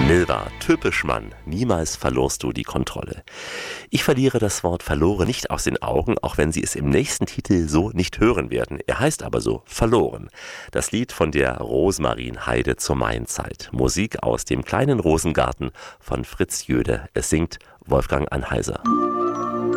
Milva, typisch Mann, niemals verlorst du die Kontrolle. Ich verliere das Wort verloren nicht aus den Augen, auch wenn Sie es im nächsten Titel so nicht hören werden. Er heißt aber so, verloren. Das Lied von der Rosmarinheide zur Mainzeit. Musik aus dem kleinen Rosengarten von Fritz Jöde. Es singt Wolfgang Anheiser.